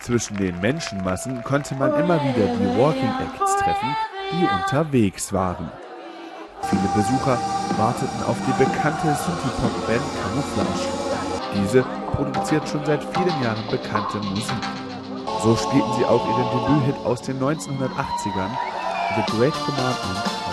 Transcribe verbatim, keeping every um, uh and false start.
Zwischen den Menschenmassen konnte man immer wieder die Walking Acts treffen, die unterwegs waren. Viele Besucher warteten auf die bekannte Synthie-Pop-Band Camouflage. Diese produziert schon seit vielen Jahren bekannte Musik. So spielten sie auch ihren Debüthit aus den neunzehnhundertachtzigern, The Great Commandment,